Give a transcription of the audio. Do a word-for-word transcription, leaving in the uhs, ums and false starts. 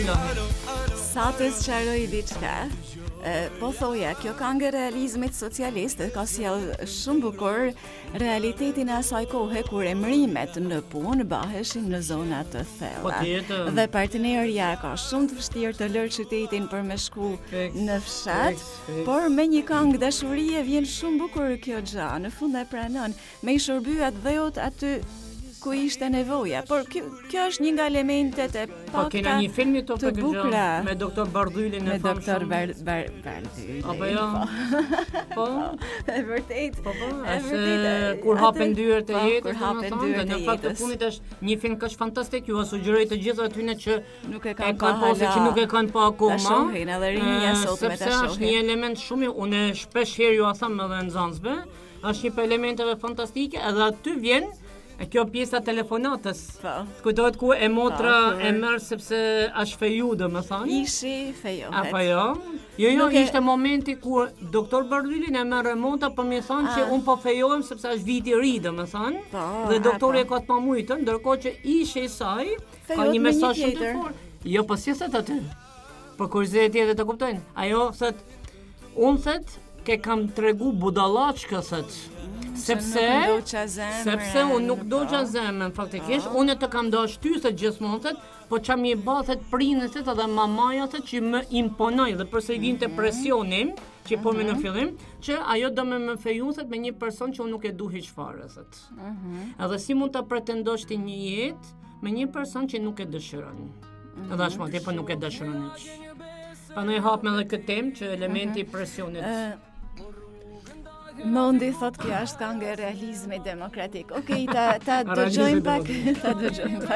Bismillah. Sa të sqaroj diçka, po thoja, kjo këngë e realizmit socialist ka sjell shumë bukur realitetin e asaj kohe kur emrimet në punë baheshin në zona të thella. Patjetër. Dhe partnerja ka shumë të vështirë të lërë qytetin për me shku në fshat, por me një këngë dashurie vjen shumë bukur kjo gjë. Në fund e pranon, me i shërby atë dhëut aty ku ishte nevoja, por kjo, kjo është një nga elementet e pakta Po kena një film një to të për bukura gjë me doktor Bardhyli në me doktor Bardhyli. Apo jo? Po, E vërtet. po, po, e është vërtet, kur atë- hapen dyert e po, jetës, kur hapen domethënë, dyert dhe e në fakt të jetës. punit është një film kaq fantastik, ju sugjeroj të gjithë atyne që Nuk e e kanë pa kanë pasur që hala. nuk e kanë pa akoma. Ta shohin, edhe rinja eh, sot me ta sepse është shohin. një element shumë, i- unë shpesh herë ju a them edhe në Zanzibar, është një për elementeve fantastike, edhe aty vjen e kjo pjesa telefonatës. Po. Kujtohet ku e motra Po, kur- e merr sepse është feju, domethënë. Ishi fejohet. Apo jo? Jo, jo, Nuk e- ishte momenti kur doktor Bardhyli na merr remonta për më thonë që Ah. un po fejohem sepse është viti i ri, domethënë. Po, Dhe doktori a, e ka të pamujtën, ndërkohë që ishi i saj ka Fejohet një me një mesazh shumë të tjetër. fortë. Jo, po si set aty. Për kuriozitet tjetër të kuptojnë. Ajo thet, un thet ke kam tregu budallaçka thet. Sepse nuk ndoqa zemrën, sepse unë nuk po. doqa zemrën faktikisht, unë të kam dashtyse gjithmonë thet, po çam i bathet prindet thet edhe mamaja thet që më imponoi dhe përse vinte presioni që po me në fillim, që ajo do me më feju thet me një person që unë nuk e du hiç fare thet. Edhe si mund ta pretendosh ti një jetë me një person që nuk e dëshiron. Edhe ashtu atë po nuk e dëshiron hiç. Prandaj hap me edhe këtë temë që elementi i presionit. Mondi thot kjo është këngë e realizmit demokratik. Okej, ta ta Realizmi dëgjojmë pak, demokratik. ta dëgjojmë pak.